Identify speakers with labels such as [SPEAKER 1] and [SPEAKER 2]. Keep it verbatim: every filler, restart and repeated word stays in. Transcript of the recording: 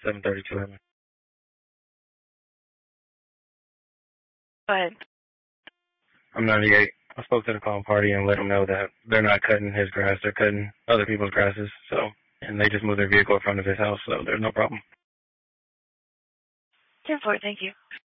[SPEAKER 1] seven thirty-two Heaven.
[SPEAKER 2] Go ahead.
[SPEAKER 1] I'm ninety-eight. I spoke to the call party and let them know that they're not cutting his grass. They're cutting other people's grasses. So, and they just moved their vehicle in front of his house, so there's no problem.
[SPEAKER 2] ten four, thank you.